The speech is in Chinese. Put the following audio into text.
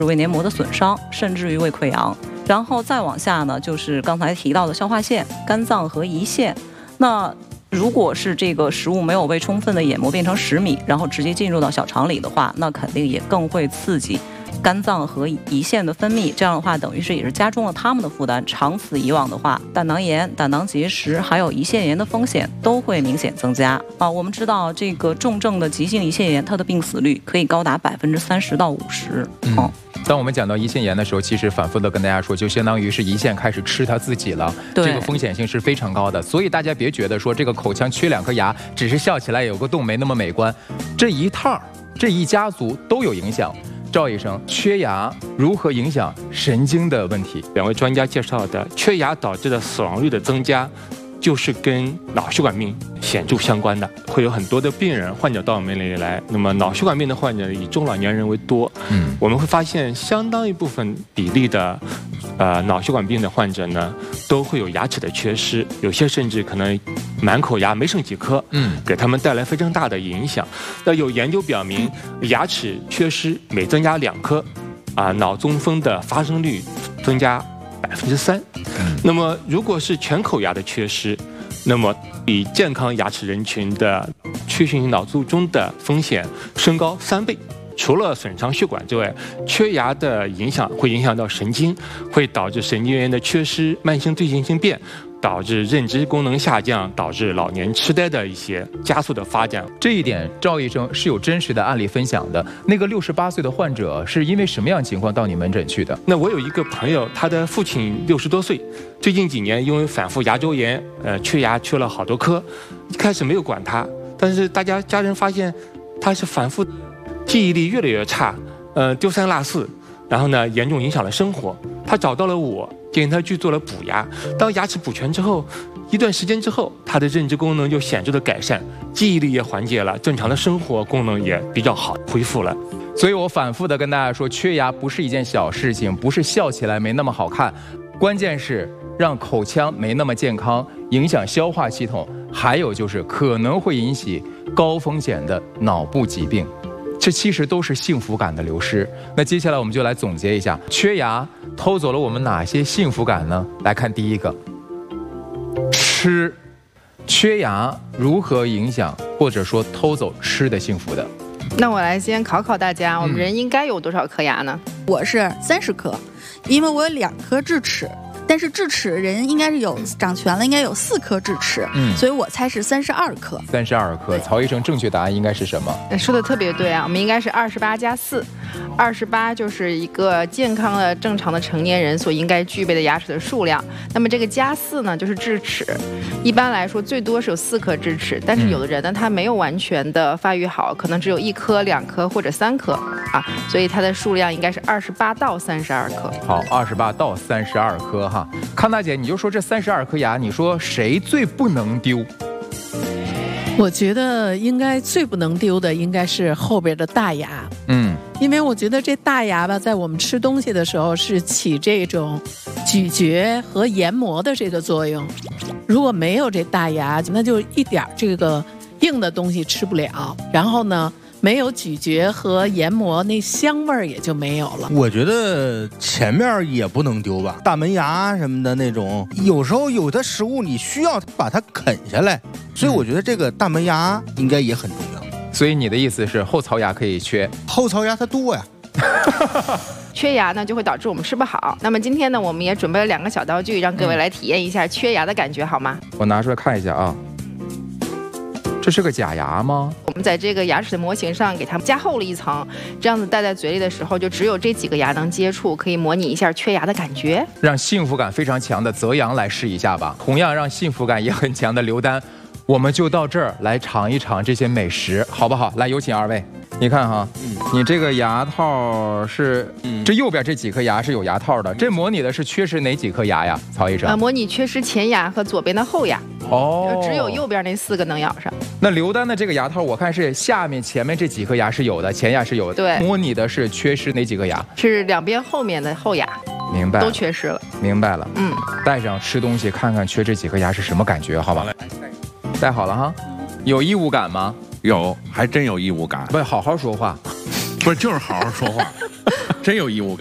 胃黏膜的损伤，甚至于胃溃疡。然后再往下呢，就是刚才提到的消化腺、肝脏和胰腺。那如果是这个食物没有被充分的研磨变成食糜，然后直接进入到小肠里的话，那肯定也更会刺激肝脏和胰腺的分泌，这样的话等于是也是加重了他们的负担。长此以往的话，胆囊炎、胆囊结石还有胰腺炎的风险都会明显增加啊。我们知道这个重症的急性胰腺炎，它的病死率可以高达30%到50%。 当我们讲到胰腺炎的时候，其实反复的跟大家说，就相当于是胰腺开始吃它自己了，这个风险性是非常高的。所以大家别觉得说这个口腔缺2颗牙，只是笑起来有个洞没那么美观，这一套这一家族都有影响。赵医生，缺牙如何影响神经的问题 ？2位专家介绍的缺牙导致的死亡率的增加，就是跟脑血管病显著相关的，会有很多的病人患者到我们这里来。那么脑血管病的患者以中老年人为多，我们会发现相当一部分比例的脑血管病的患者呢，都会有牙齿的缺失，有些甚至可能满口牙没剩几颗，给他们带来非常大的影响。那有研究表明，牙齿缺失每增加2颗，脑中风的发生率增加3%。那么如果是全口牙的缺失，那么比健康牙齿人群的缺血性脑卒中的风险升高3倍。除了损伤血管之外，缺牙的影响会影响到神经，会导致神经元的缺失、慢性对称性变，导致认知功能下降，导致老年痴呆的一些加速的发展。 这一点赵医生是有真实的案例分享的。那个68岁的患者是因为什么样情况到你门诊去的？ 那我有一个朋友，他的父亲60多岁，最近几年因为反复牙周炎，缺牙缺了好多颗，一开始没有管他，但是家人发现他是反复记忆力越来越差，丢三落四，然后呢严重影响了生活。他找到了我，建议他去做了补牙。当牙齿补全之后，一段时间之后，他的认知功能就显著的改善，记忆力也缓解了，正常的生活功能也比较好，恢复了。 所以我反复的跟大家说，缺牙不是一件小事情，不是笑起来没那么好看，关键是让口腔没那么健康，影响消化系统，还有就是可能会引起高风险的脑部疾病。这其实都是幸福感的流失。那接下来我们就来总结一下，缺牙偷走了我们哪些幸福感呢？来看第一个，吃。缺牙如何影响或者说偷走吃的幸福的？ 那我来先考考大家，我们人应该有多少颗牙呢？ 我是30颗，因为我有2颗智齿。但是智齿人应该是长全了，应该有4颗智齿，所以我猜是32颗。 32颗，曹医生，正确答案应该是什么？ 说的特别对啊，我们应该是28加4，28就是一个健康的正常的成年人所应该具备的牙齿的数量。那么这个加4呢，就是智齿。一般来说，最多是有4颗智齿，但是有的人呢，他没有完全的发育好，可能只有1颗、2颗或者3颗啊，所以它的数量应该是28到32颗。 好，28到32颗哈。康大姐，你就说这32颗牙，你说谁最不能丢？ 我觉得应该最不能丢的应该是后边的大牙。因为我觉得这大牙吧，在我们吃东西的时候是起这种咀嚼和研磨的这个作用。如果没有这大牙，那就一点这个硬的东西吃不了。然后呢，没有咀嚼和研磨，那香味儿也就没有了。 我觉得前面也不能丢吧，大门牙什么的那种，有时候有的食物你需要把它啃下来，所以我觉得这个大门牙应该也很重要。 所以你的意思是后槽牙可以缺？ 后槽牙它多呀。 缺牙呢就会导致我们吃不好。那么今天呢，我们也准备了2个小道具，让各位来体验一下缺牙的感觉，好吗？ 我拿出来看一下啊。这是个假牙吗？ 我们在这个牙齿的模型上给它加厚了一层，这样子戴在嘴里的时候，就只有这几个牙能接触，可以模拟一下缺牙的感觉。 让幸福感非常强的泽阳来试一下吧。同样让幸福感也很强的刘丹，我们就到这儿来尝一尝这些美食，好不好？来，有请2位。你看哈，你这个牙套是，这右边这几颗牙是有牙套的，这模拟的是缺失哪几颗牙呀？曹医生？ 模拟缺失前牙和左边的后牙。 哦， 只有右边那4个能咬上。 那刘丹的这个牙套，我看是下面前面这几颗牙是有的，前牙是有的。 对， 模拟的是缺失哪几个牙？ 是2边后面的后牙。 明白， 都缺失了。 明白了。戴上吃东西，看看缺这几颗牙是什么感觉，好吧？戴好了哈，有异物感吗？ 有，还真有异物感。 不，好好说话。 不是，就是好好说话。 真有义务感。